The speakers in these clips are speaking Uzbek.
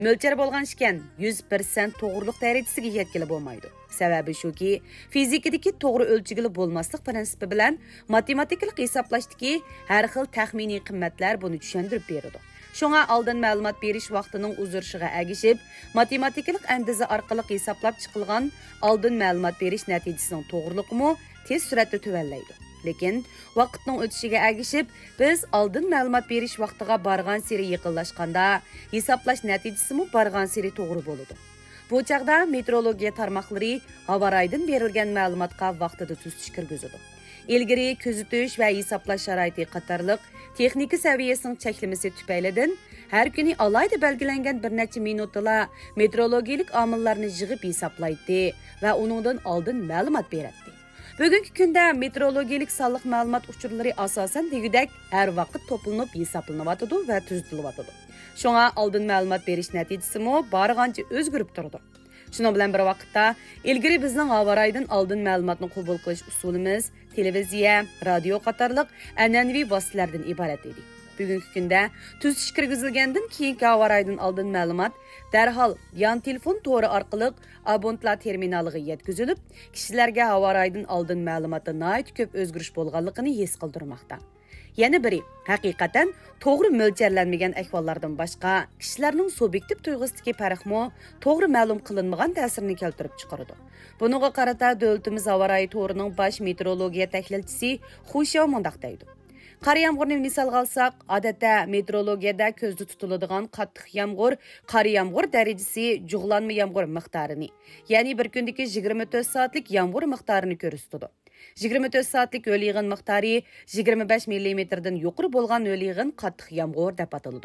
Mölçer bo'lgan ekan 100% to'g'riliq darajasiga yetkili bo'lmaydi. Sababi shuki, fizikadagi to'g'ri o'lchigili bo'lmaslik prinsipi bilan matematikalik hisoblashdagi har xil taxminiy qiymatlar buni tushuntirib beradi. Shunga oldin ma'lumot berish vaqtining uzurishiga agishib, matematikalik andiza orqali hisoblab chiqilgan oldin ma'lumot berish natijasining to'g'riliqmi tez suratda tuvallaydi. Lekin vaqtning o'tishiga agishib, biz oldin ma'lumot berish vaqtiga borgan sari yaqinlashganda, hisoblash natijasimi borgan sari to'g'ri bo'ladi. Bu chaqda meteorologiya tarmoqlari havoraydin berilgan ma'lumotga vaqtida tuzatish kirgizadi. Ilgari kuzatish va hisoblash sharoiti qatorliq texnika saviyasining cheklamasi tufaylidan har kuni alayda belgilangan bir necha minutda meteorologik omillarni yig'ib hisoblaydi va uningdan oldin ma'lumot beradi. Bugungi kunda meteorologik sonliq ma'lumot uchurlari asosan degudek har vaqt to'planib hisoblanyapti va tuzatilyapti. Shunga oldin ma'lumot berish natijasimi borgancha o'zgarib turdi. Shuning bilan bir vaqtda ilgari bizning havoraydin oldin ma'lumotni qabul qilish usulimiz televiziya, radio qatorliq an'anaviy vositalardan iborat edi. Bugungi kunda tuzatish kirgizilgandan keyingi havoraydin oldin ma'lumot darhol yon telefon to'ri orqali abonentlar terminaliga yetkazilib, kishilarga havoraydin oldin ma'lumotda nihoyat ko'p o'zgarish bo'lganligini his qildirmoqda. Yana biri, haqiqatan to'g'ri mo'ljallanmagan ahvollardan boshqa kishilarning subyektiv tuyg'usidagi farqmi to'g'ri ma'lum qilinmagan ta'sirini keltirib chiqaradi. Bunga qarata davlatimiz havorayi to'rining bosh meteorologiya tahlilchisi Xushyo mundaq deydi. Qor yomg'irni misolga olsak, odatda meteorologiyada ko'zda tutiladigan qattiq yomg'ir, qor yomg'ir darajasi jug'lanma yomg'ir miqdorini, ya'ni bir kundagi 24 soatlik yomg'ir miqdorini ko'rsatadi. 24 soatlik o'l yig'in miqdori 25 mm dan yuqori bo'lgan o'l yig'in qattiq yomg'ir deb ataladi.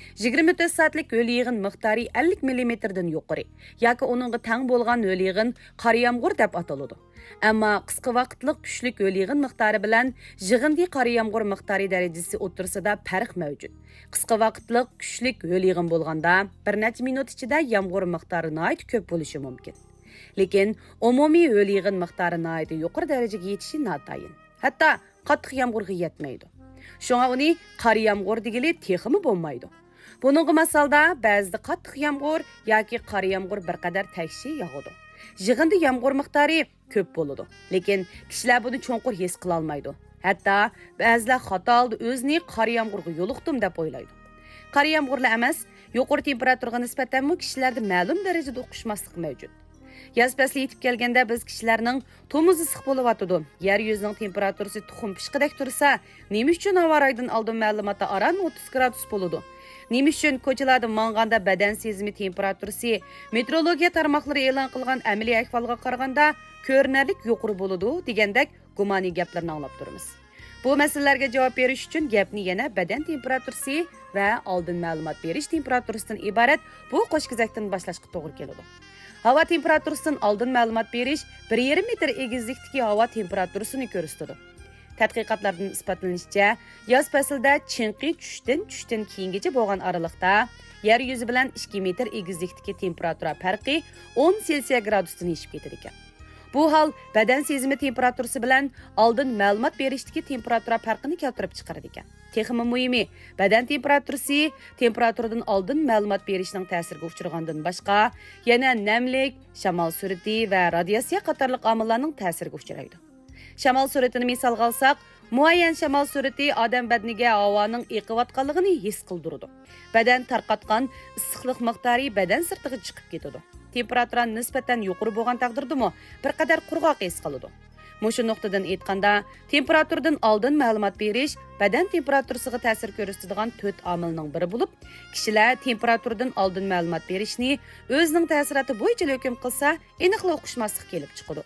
24 soatlik o'l yig'in miqdori 50 mm dan yuqori yoki uningga teng bo'lgan o'l yig'in qor yomg'ir deb ataladi. Ammo qisqa vaqtlik kuchlik o'l yig'in miqdori bilan yig'indi qor yomg'ir miqdori darajasi o'rtasida farq mavjud. Qisqa vaqtlik kuchlik o'l yig'in bo'lganda bir necha minut ichida yomg'ir miqdori nihoyat ko'p bo'lishi mumkin. Lekin umumiy o'l yig'in miqdori nihoyat yuqori darajaga yetishi notayin. Hatto qattiq yomg'irga yetmaydi. Shunga uni qor yomg'ir degili texmi bo'lmaydi. Buningga masalda ba'zida qattiq yomg'ir yoki qor yomg'ir bir qadar tagshi yog'adi. Yig'indi yomg'ir miqdori ko'p bo'ladi, lekin kishilar buni cho'nqur his qila olmaydi. Hatto ba'zilar xato oldi o'zini qor yomg'irga yo'liqdim deb o'ylaydi. Qor yomg'irlar emas, yuqori temperaturga nisbatan kishilarda ma'lum darajada o'qishmaslik mavjud. Yoz fasli yetib kelganda biz kishilarning to'miz issiq bo'layotdi. Yer yuzining temperaturasi tuxum pishqidek tursa, nima uchun havoraydin oldin ma'lumotda aran 30 gradus bo'ladi? Nima uchun ko'chalarda manganda badan sezimi temperaturasi meteorologiya tarmoqlari e'lon qilgan amaliy ahvolga qaraganda ko'rinarlik yuqori bo'ladi degandek gumoniy gaplarni anglab turamiz. Bu masalalarga javob berish uchun gapni yana badan temperaturasi va oldin ma'lumot berish temperaturasidan iborat bu qo'shkazakdan boshlashga to'g'ri keladi. Havo temperaturasidan oldin ma'lumot berish 1,5 metr egizlikdagi havo temperaturasini ko'rsatadi. Tadqiqotlardan isbotlanishicha, yoz faslida chinqi tushdan keyingacha bo'lgan aralıqda yer yuzi bilan 2 metr egizlikdagi temperatura farqi 10 Selsiya gradusdan yetib ketar ekan. Bu hol badan sezimi temperaturasi bilan oldin ma'lumot berishdagi temperatura farqini keltirib chiqaradi ekan. Texmi muhimi, badan temperaturasi temperaturadan oldin ma'lumot berishning ta'siriga uchragandan boshqa, yana namlik, shamol surati va radiatsiya qatorliq omillarning ta'siriga uchraydi. Shamol suratini misolga olsak, muayyan shamol surati odam badaniga havoning eqiyotganligini his qildiradi. Badan tarqatgan issiqlik miqdori badan sirtiga chiqib ketadi. Temperatura nisbatan yuqori bo'lgan taqdirdami bir qadar qurg'oq his qiladi. Mushu nuqtadan aytganda, temperaturadan oldin ma'lumot berish badan temperaturasiga ta'sir ko'rsatadigan 4 omilning biri bo'lib, kishilar temperaturadan oldin ma'lumot berishni o'zining ta'siroti bo'yicha hukm qilsa, aniqlik o'qishmaslik kelib chiqadi.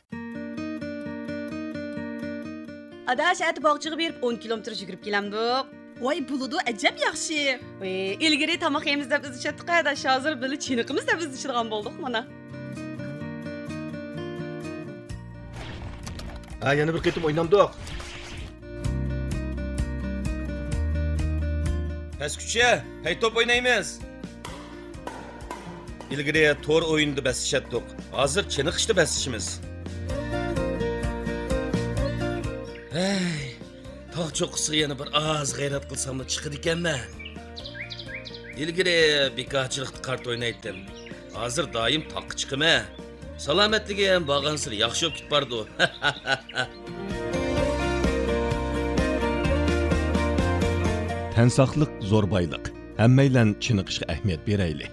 Adaş ət bağçığı verib 10 kilometr yugurib kelamdik. Voy buludu ajab yaxshi. İlgari tamoq yeymiz deb biz ishlatdik, adaş hozir bili chiniqimiz deb biz ishirgan boldik mana. Yana bir qitim o'ynamdik. Paskutcha, hay top o'ynaymiz. Ilgari to'r o'yinda bas ishlatdik. Hozir chiniqishda bas ishimiz. Tog' cho'qqisiga yana bir oz g'ayrat qilsam chiqadi ekanman. ilgari bekorchilikda kart o'ynaydim. Hozir doim toqqa chiqima. Salomatligi ham borgansir yaxshi bo'lib ketbardi. Tan saqlıq zo'r boyliq. Hammaylan chiniqishga ahamiyat berayli.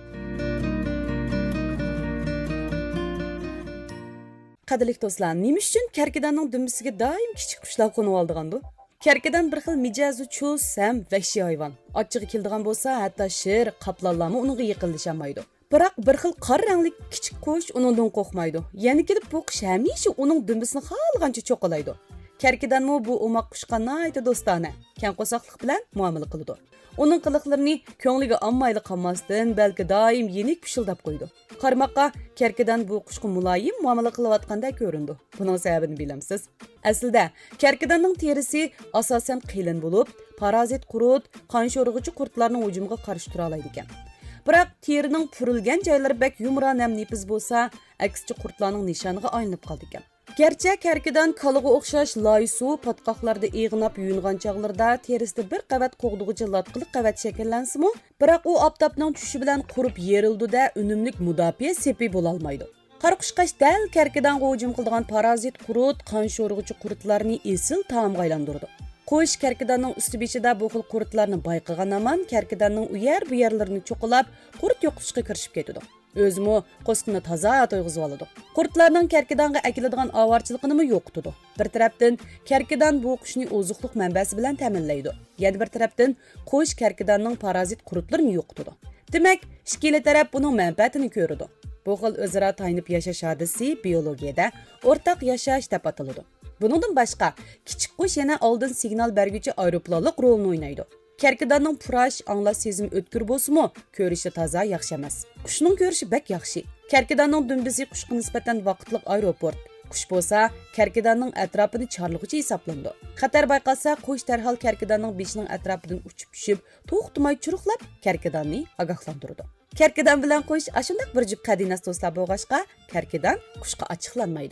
Qadrli do'stlar, nima uchun karkidanning dumbisiga doim kichik qushlar qo'nib oldigandu? Karkidan bir xil mijozi cho'z, sam, vahshiy hayvon. Ochig'i keldigan bo'lsa, hatto sher, qaplanlarmi unga yaqinlashamaydi. Biroq bir xil qora rangli kichik qush uningdan qo'rqmaydi. Yana kelib bu qush hamisha uning dumbisini xohlagancha cho'qilaydi. Karkidanmi bu umoq qushqa nihoyatda do'stona, keng qo'soqlik bilan muomala qiladi. Uning qiliqlarini ko'ngliga olmayli qolmasdan, balki doim yenik pishildab qo'ydi. Qarmoqqa karkidan bu qushqa muloyim muomala qilayotganda ko'rindi. Buning sababini bilamsiz? Aslida karkidanning terisi asosan qilin bo'lib, parazit qurut, qon sho'rg'uvchi qurtlarning hujumiga qarshi tura oladi ekan. Biroq terining purilgan joylari bak yumra nam nepiz bo'lsa, aksicha qurtlarning nishoniga aylanib qoldi ekan. Gerçi kerkidan kalığı o'xshash loysu patqoqlarda eg'inab yuyingan chog'larda terisida bir qavat qo'g'dug'icha latqiliq qavat shakllansa-mu, biroq u oftobning tushishi bilan qurib yerildi-da unumlik mudofaa sepi bo'la olmaydi. Qarqushqash dal kerkidan hujum qiladigan parazit qurut, qon sho'rg'uvchi qurtlarni esil taomga aylantirdi. Qo'sh kerkidanning usti-beshida bu xil qurtlarni bayqagan aman kerkidanning u yer bu yerlarini cho'qilab, qurt yo'qishga kirishib ketdi. Özümü qo'sqini toza to'yg'izib oladi. Qurtlarning karkidanga akiladigan ovorchiligini yo'qitadi. Bir tarafdan karkidan bu qushni oziqlik manbasi bilan ta'minlaydi. Yana bir tarafdan qo'sh karkidanning parazit qurtlarini yo'qitadi. Demak, ikkala taraf buning manfaatini ko'radi. Bu xil o'zaro taynib yashash hodisi biologiyada o'rtaq yashash deb ataladi. Buningdan boshqa, kichik qush yana oldin signal berguvchi aeroplanlik rolini o'ynaydi. Kerkidanning purash, anglash sezimi o'tkir bo'lsa-mu, ko'rishi toza yaxshi emas. Qushning ko'rishi bak yaxshi. Kerkidanning dumbisi qushga nisbatan vaqtliq aeroport. Qush bo'lsa, kerkidanning atrofini chorlig'icha hisoblandi. Xatar bayqalsa, qush darhol kerkidanning beshining atrofidan uchib tushib, to'xtamay churuqlab kerkidanni ogohlantirdi. Kerkidan bilan qush ashunday bir jup qadinas do'stlar bo'lg'ashqa, kerkidan qushga ochiqlanmaydi.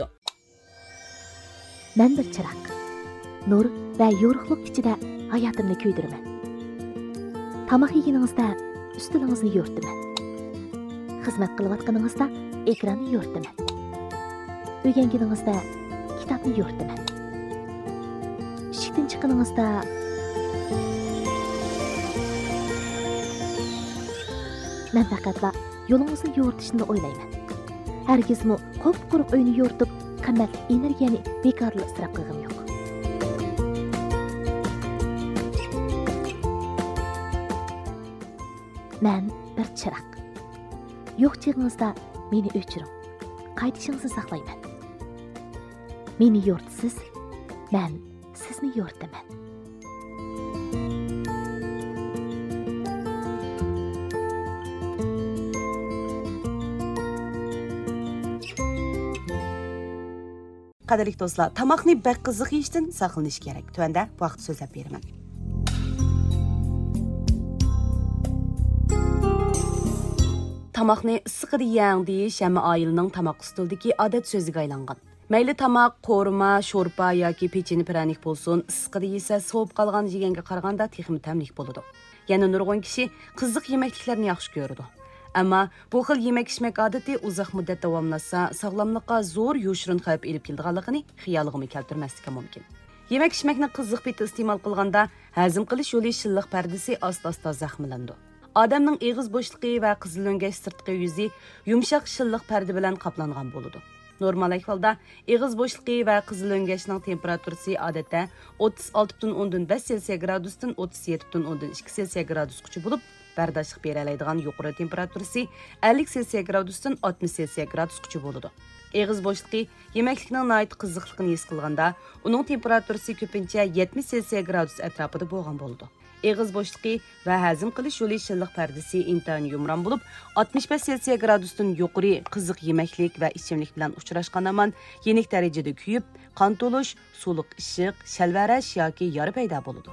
Men bir chiroq. Nur va yorug'lik ichida hayotimni kuydirman. Tamaq yeganingizda ustilingizni yo'rtiman. Xizmat qilayotganingizda ekranni yo'rtiman. O'rganganingizda kitobni yo'rtiman. Ishdan chiqqaningizda men faqatla yo'lingizni yo'rtishni o'ylayman. Hargizmi qop-quruq uyni yo'rtib, qimmatli energiyani bekorli isrof qilgim yo'q. Men bir chiroq. Yo'q chig'ingizda meni o'chiring. Qaytishingizni saqlayman. Meni yo'rtisiz, men sizni yo'rtaman. Qadrli do'stlar, tamoqni bak qiziq yeyishdan saqlanish kerak. Tuanda vaqt so'zlab beraman. Tamoqni issiqida yeng deyish hamma oilaning tamoq ustidagi odat so'ziga aylangan. Mayli tamoq, qo'rma, sho'rpa yoki pecheni pranik bo'lsin, issiqida yesa sovib qolgan yeganga qaraganda texmi tamlik bo'ladi. Yana nurg'un kishi qiziq yemekliklarni yaxshi ko'radi. Ammo bu xil yemek-ichmek odati uzoq muddat davomlashsa, sog'lomlikqa zo'r yo'shirin xavf elib keladiganligini xayolig'imga keltirmaslikka mumkin. Yemek-ichmekni qiziq peti iste'mol qilganda hazm qilish yo'li shilliq pardasi asta-asta zaxmlandi. Odamning eg'iz bo'shliqi va qizilongash sirtqi yuzi yumshoq shilliq parda bilan qoplangan bo'ladi. Normal ahvolda eg'iz bo'shliqi va qizilongashning temperaturasi odatda 36.5 Selsiya gradusdan 37.2 Selsiya gradusgacha bo'lib, bardoshlik bera oladigan yuqori temperaturasi 50 Selsiya gradusdan 60 Selsiya gradusgacha bo'ladi. Eg'iz bo'shliqi yemeklikning nihoyat qiziqligini his qilganda, uning temperaturasi ko'pincha 70 Selsiya gradus atrofida bo'lgan bo'ladi. Eg'iz bo'shliqi va hazm qilish yo'li shilliq pardasi intayin yumron bo'lib, 65 Selsiya gradusdan yuqori qiziq yemeklik va ichimlik bilan uchrashgan aman yenik darajada kuyib, qon to'lish, suluq ishiq, shalvarash yoki yori paydo bo'ladi.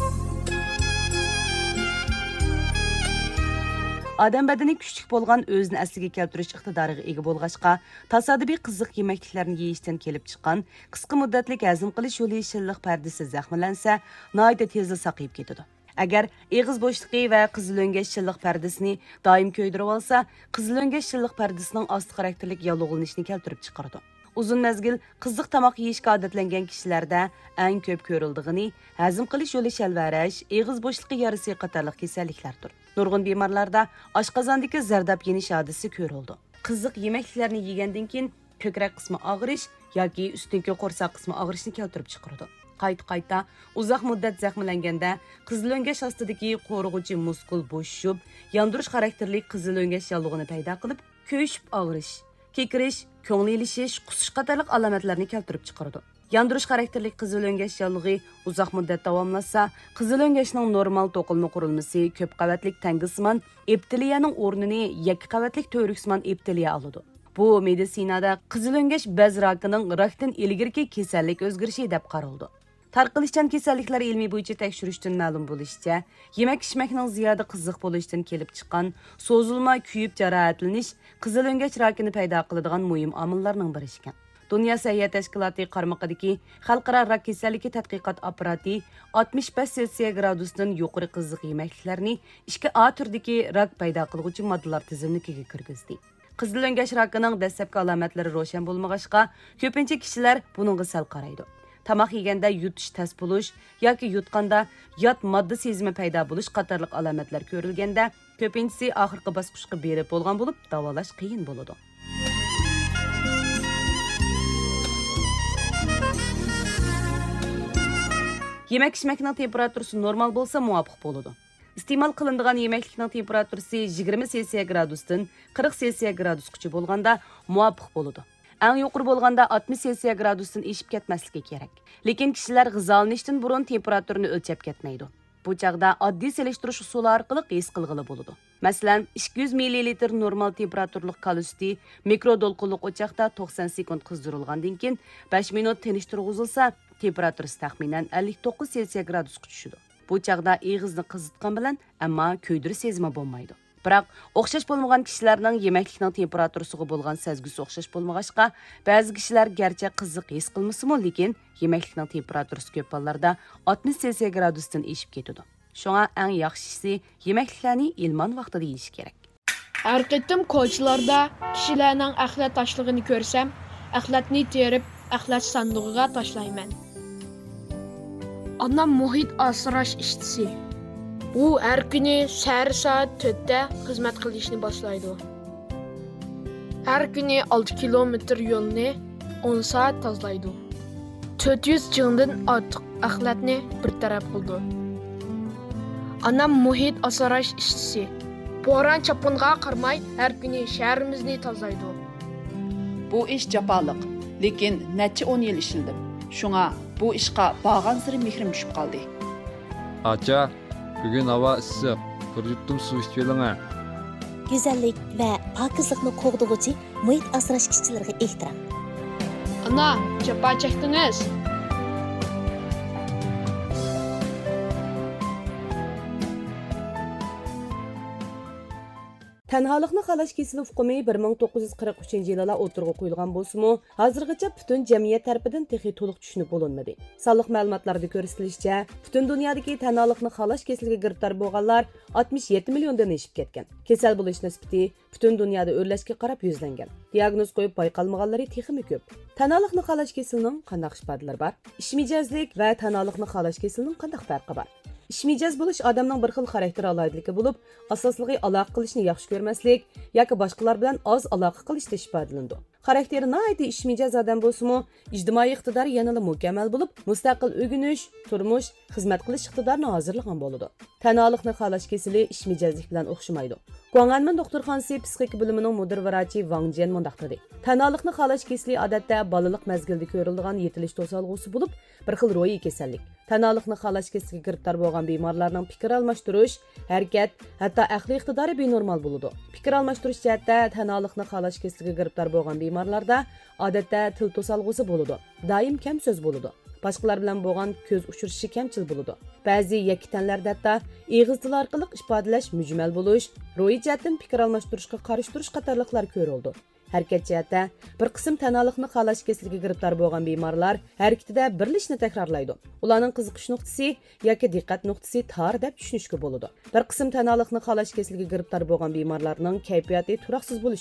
Odam badani kuchlik bo'lgan o'zini asliga keltirish iqtidoriga ega bo'lg'achqa, tasodifiy qiziq yemekliklarni yeyishdan kelib chiqqan qisqa muddatlik hazm qilish yo'li shilliq pardasi zaxmlansa, nihoyat tezda saqayib ketadi. Agar eg'iz bo'shliqi va qizil o'ngach shilliq pardasini doim ko'ydirib olsa, qizil o'ngach shilliq pardasining osti xarakterlik yallig'lanishni keltirib chiqaradi. Uzun mezgil qiziq tomoq yeyishga odatlangan kishilarda eng ko'p ko'rildig'ini hazm qilish yo'li shalvarash, eg'iz bo'shliqi yarasi qatorliq kasalliklardir. Nurg'un bemorlarda oshqozondagi zardab yenish hodisi ko'rildi. Qiziq yemeklarni yegandan keyin ko'krak qismi og'rish yoki ustki qo'rsoq qismi og'rishni keltirib chiqaradi. Qayta uzoq muddat zaxmlanganda qizil o'ngach ostidagi qo'rg'uvchi muskul bo'shib, yondirish xarakterli qizil o'ngach yallig'ini paydo qilib, ko'yishib og'rish, kekirish, ko'ngli ilishish, qusish qatorliq alomatlarni keltirib chiqaradi. Yondirish xarakterli qizil o'ngach yallig'i uzoq muddat davomlashsa, qizil o'ngachning normal to'qilma qurilmasi ko'p qavatlik tangisman epiteliyaning o'rnini yakka qavatlik to'riksman epiteliya oladi. Bu meditsinada qizil o'ngach bez rakining rakdan ilgirki kasallik o'zgarishi deb qaraldi. Tarqalishchan kasalliklar ilmiy bo'yicha tekshirishdan ma'lum bo'lishicha, yemak-ichmakning ziyoda qiziq bo'lishidan kelib chiqqan so'zilma kuyib jarohatlanish qizil o'ngach rakini paydo qiladigan muhim omillarning biri ekan. Dünya Səhiyyə Təşkilatı qarmaqidagi xalqaro rak kasalligi tadqiqot apparati 65 Selsiya gradusdan yuqori qiziq yemekliklarni 2A turdagi rak paydo qiluvchi moddalar tizimligiga kirgizdi. Qizil o'ngach rakining dastlabki alomatlari ro'shan bo'lmag'achqa, ko'pincha kishilar buningga sal qaraydi. Tamoq yeganda yutish tas bo'lish yoki yutqanda yot modda sezimi paydo bo'lish qatorliq alomatlar ko'rilganda, ko'pinchisi oxirgi bosqichga berib bo'lgan bo'lib, davolash qiyin bo'ladi. Yemek-ichmakning temperaturasi normal bo'lsa, muvofiq bo'ladi. İste'mol qilinadigan yemeklikning temperaturasi 20 Selsiya gradusdan 40 Selsiya gradusgacha bo'lganda muvofiq bo'ladi. Eng yuqori bo'lganda 60 Selsiya gradusdan eshib ketmasligi kerak. Lekin kishilar g'izolanishdan burun temperaturini o'lchab ketmaydi. Bu chaqda oddiy selishtirish usuli orqali his qilg'ili bo'ladi. Masalan, 200 ml normal temperaturlik kalusti mikrodolqinliq o'choqda 90 sekund qizdirilgandan keyin 5 minut tinish turg'izilsa, temperaturasi taxminan 59 Selsiya gradusga tushadi. Bu chaqda eg'izni qizitgan bilan, ammo ko'ydirish sezimi bo'lmaydi. Biroq o'xshash bo'lmagan kishilarning yemeklikning temperaturasiga bo'lgan sezgisi o'xshash bo'lmag'achqa, ba'zi kishilar garchi qiziq his qilmasa-mu, lekin yemeklikning temperaturasi ko'p hollarda 60 Selsiya gradusdan eshib ketadi. Shunga eng yaxshisi yemekliklarni ilmon vaqtida yeyish kerak. Har qitim ko'chalarda kishilarning axlat tashlig'ini ko'rsam, axlatni terib, axlat sandig'iga tashlayman. Anam muhit asrash ishtisi. U har kuni soat 4da xizmat qilishni boshlaydi. Har kuni 6 kilometr yo'lni 10 soat tozalaydi. 400 jingdan ortiq axlatni bir taraf qildi. Anam muhit asrash ishtisi. Bo'ron chapinga qarmay har kuni shahrimizni tozalaydi. Bu ish jafoliq, lekin necha 10 yil ishildim. Shunga bu ishqa borgan sari mehrim tushib qoldi. Acha, bugun havo issiq. Bir yuttum suv ichib keling. Go'zallik va pokizlikni qo'g'dug'uchi muhit asrash ishchilariga ehtirom. Ana, japa chekdingiz. Tanhalıqni xalash kesili hukumi 1943-yilda o'tirg'a qo'yilgan bo'lsa-mu, hozirgacha butun jamiyat tarafidan texi to'liq tushunib bo'linmadi. Sonliq ma'lumotlarda ko'rsatilishicha, butun dunyodagi tanhalıqni xalash kesiliga giriftor bo'lganlar 67 milliondan oshib ketgan. Kasal bo'lish nisbati butun dunyoda o'rlashga qarab yuzlangan. Diagnoz qo'yib bayqalmaganlari texmi ko'p. Tanhalıqni xalash kesilining qanday ifodalari bor? İşmijazlik va tanhalıqni xalash kesilining qanday farqi bor? İşmijaz bo'lish odamning bir xil xarakter aloyitligi bo'lib, asosligi aloqa qilishni yaxshi ko'rmaslik yoki boshqalar bilan oz aloqa qilishda ifodalanadi. Xarakteri nihoyatda ishmijaz odam bo'lsa-mu, ijtimoiy iqtidor yanada mukammal bo'lib, mustaqil o'rganish, turmush, xizmat qilish iqtidorini hozirlagan bo'ladi. Tanhalıqni xalash kesili ishmijazlik bilan o'xshamaydi. Guanganmen doktorxonasi psixika bo'limining mudir vrachi Wang Jian mundaq dedi. Tanhalıqni xalash kesili odatda balaliq mezgilda ko'riladigan yetilish to'solg'usi bo'lib, bir xil ro'yi kasallik. Tanhalıqni xalash kesiliga giriftor bo'lgan bemorlarning fikr almashtirish, harakat, hatto aqliy iqtidori benormal bo'ladi. Fikr almashtirish jihatda tanhalıqni xalash kesiliga giriftor bo'lgan bemorlarda odatda til to'solg'usi bo'ladi. Doim kam so'z bo'ladi. Boshqalar bilan bo'lgan ko'z uchrashishi kamchil bo'ladi. Ba'zi yaktanlarda hatto eg'iz tili orqali ifodalash mujmal bo'lish, ro'yi jihatdan fikr almashtirishga qarshi turish qatorliqlar ko'rildi. Hərəkət cəhətdə bir qism tanalıqni qalash kasaliga giribdor bo'lgan bemorlar harakatida birlashni takrorlaydi. Ularning qiziqish nuqtasi yoki diqqat nuqtasi tor deb tushunishga bo'ladi. Bir qism tanalıqni qalash kasaliga giribdor bo'lgan bemorlarning kayfiyati turaqsiz bo'lishi